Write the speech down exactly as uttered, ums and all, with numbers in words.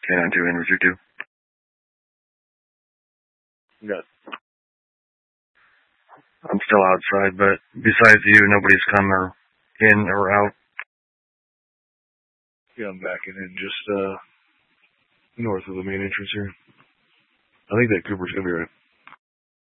Canine two, Henry three two. Good. I'm still outside, but besides you, nobody's come or in or out. Yeah, I'm backing in just uh, north of the main entrance here. I think that Cooper's going to be right.